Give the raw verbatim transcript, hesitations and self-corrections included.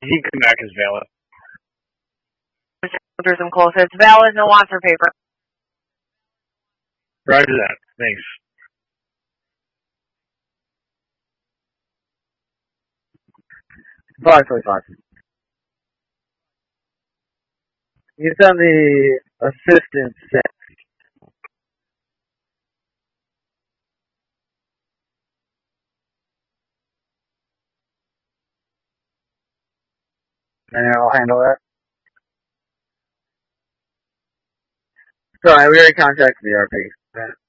He come back as valid. Tourism close. It's valid, no answer paper. Roger that. Thanks. five twenty-five. He's done the assistant set. And I'll handle that. Sorry, we already contacted the R P.